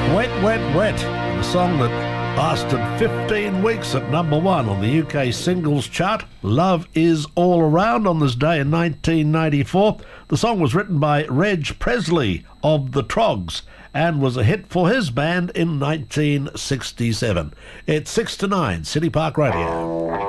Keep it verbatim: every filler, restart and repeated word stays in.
Wet, Wet, Wet, the song that lasted fifteen weeks at number one on the U K singles chart. Love Is All Around on this day in nineteen ninety-four. The song was written by Reg Presley of the Troggs and was a hit for his band in nineteen sixty-seven. It's six to nine, City Park Radio.